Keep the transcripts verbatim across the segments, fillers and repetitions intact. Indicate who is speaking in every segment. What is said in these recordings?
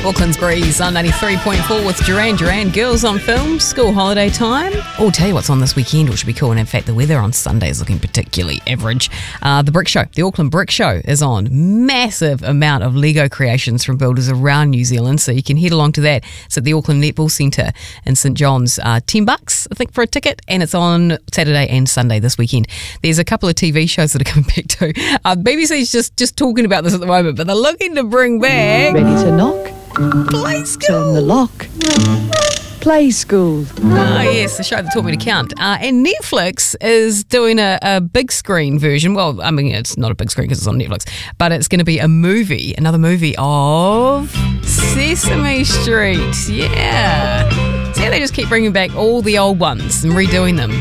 Speaker 1: Auckland's Breeze on ninety-three point four with Duran Duran. Girls on Film, school holiday time. Oh, tell you what's on this weekend, which should be cool. And in fact, the weather on Sunday is looking particularly average. Uh, the Brick Show, the Auckland Brick Show is on. Massive amount of Lego creations from builders around New Zealand. So you can head along to that. It's at the Auckland Netball Centre in St John's. Uh, ten bucks, I think, for a ticket. And it's on Saturday and Sunday this weekend. There's a couple of T V shows that are coming back too. Uh, B B C's just, just talking about this at the moment, but they're looking to bring back...
Speaker 2: Ready to knock?
Speaker 1: Play School.
Speaker 2: Turn the lock. Play School.
Speaker 1: Oh, yes, the show that taught me to count. Uh, and Netflix is doing a, a big screen version. Well, I mean, it's not a big screen because it's on Netflix, but it's going to be a movie, another movie of Sesame Street. Yeah. See how they just keep bringing back all the old ones and redoing them.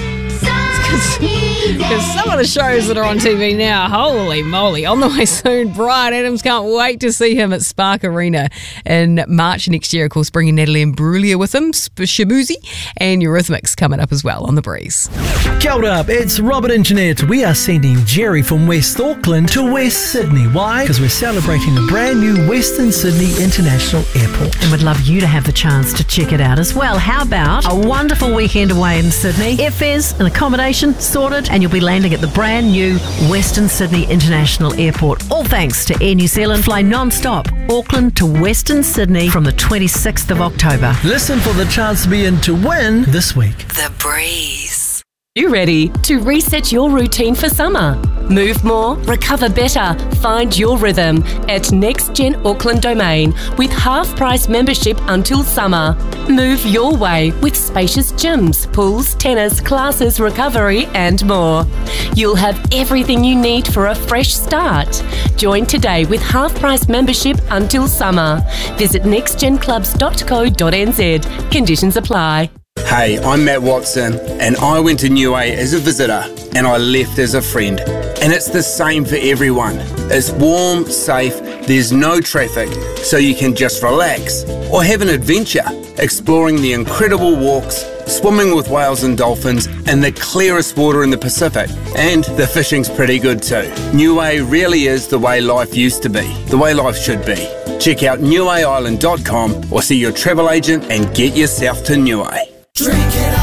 Speaker 1: Because some of the shows that are on T V now, holy moly, on the way soon. Bryan Adams, can't wait to see him at Spark Arena in March next year. Of course, bringing Natalie Imbruglia with him, Shabuzi, and Eurythmics coming up as well on The Breeze.
Speaker 3: Kia ora, it's Robert and Jeanette. We are sending Jerry from West Auckland to West Sydney. Why? Because we're celebrating the brand new Western Sydney International Airport.
Speaker 4: And we'd love you to have the chance to check it out as well. How about a wonderful weekend away in Sydney? Airfares and accommodation sorted, and you'll be landing at the brand new Western Sydney International Airport. All thanks to Air New Zealand. Fly non-stop Auckland to Western Sydney from the twenty-sixth of October.
Speaker 3: Listen for the chance to be in to win this week.
Speaker 5: The Breeze.
Speaker 6: You ready to reset your routine for summer? Move more, recover better, find your rhythm at Next Gen Auckland Domain with half-price membership until summer. Move your way with spacious gyms, pools, tennis, classes, recovery and more. You'll have everything you need for a fresh start. Join today with half-price membership until summer. Visit next gen clubs dot co dot n z. Conditions apply.
Speaker 7: Hey, I'm Matt Watson, and I went to Niue as a visitor, and I left as a friend. And it's the same for everyone. It's warm, safe, there's no traffic, so you can just relax or have an adventure, exploring the incredible walks, swimming with whales and dolphins in the clearest water in the Pacific. And the fishing's pretty good too. Niue really is the way life used to be, the way life should be. Check out niue island dot com or see your travel agent and get yourself to Niue.
Speaker 8: Drink it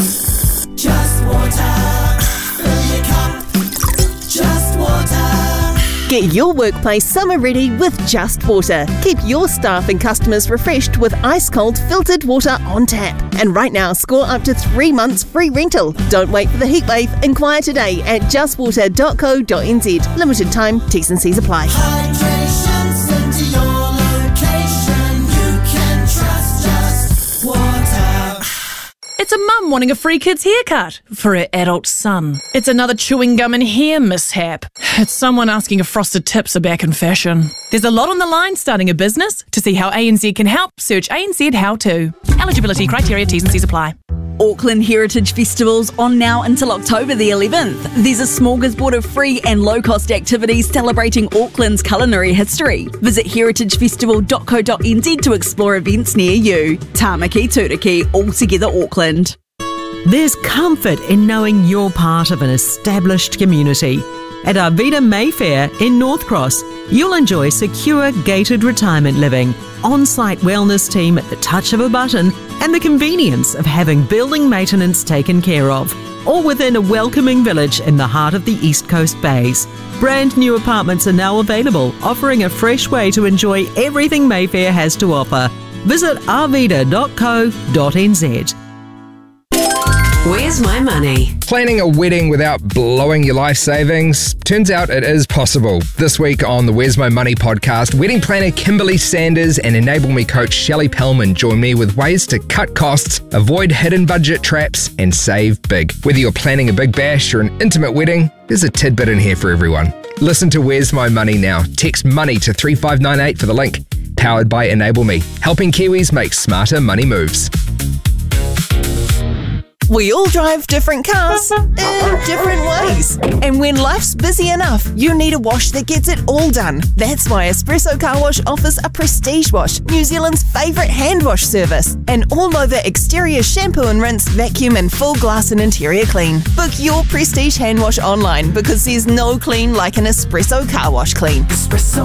Speaker 8: up, just water. Fill your cup, just water.
Speaker 9: Get your workplace summer ready with Just Water. Keep your staff and customers refreshed with ice-cold filtered water on tap. And right now, score up to three months free rental. Don't wait for the heatwave. Inquire today at just water dot co dot n z. Limited time, T's and C's apply.
Speaker 8: Hydration sent to your location. You can trust Just Water.
Speaker 10: It's a mum wanting a free kid's haircut for her adult son. It's another chewing gum and hair mishap. It's someone asking if frosted tips are back in fashion. There's a lot on the line starting a business. To see how A N Z can help, search A N Z How To. Eligibility criteria, T's and C's apply.
Speaker 11: Auckland Heritage Festival's on now until October the eleventh. There's a smorgasbord of free and low-cost activities celebrating Auckland's culinary history. Visit heritage festival dot co dot n z to explore events near you. Tāmaki Turiki, all together Auckland.
Speaker 12: There's comfort in knowing you're part of an established community. At Arvida Mayfair in North Cross, you'll enjoy secure gated retirement living, on-site wellness team at the touch of a button, and the convenience of having building maintenance taken care of, all within a welcoming village in the heart of the East Coast Bays. Brand new apartments are now available, offering a fresh way to enjoy everything Mayfair has to offer. Visit arvida dot co dot n z.
Speaker 5: Where's my money?
Speaker 13: Planning a wedding without blowing your life savings? Turns out it is possible. This week on the Where's My Money podcast, wedding planner Kimberly Sanders and Enable Me coach Shelley Pellman join me with ways to cut costs, avoid hidden budget traps, and save big. Whether you're planning a big bash or an intimate wedding, there's a tidbit in here for everyone. Listen to Where's My Money now. Text MONEY to three five nine eight for the link. Powered by Enable Me, helping Kiwis make smarter money moves.
Speaker 9: We all drive different cars in different ways. And when life's busy enough, you need a wash that gets it all done. That's why Espresso Car Wash offers a Prestige Wash, New Zealand's favourite hand wash service. An all-over exterior shampoo and rinse, vacuum and full glass and interior clean. Book your Prestige hand wash online because there's no clean like an Espresso Car Wash clean. Espresso.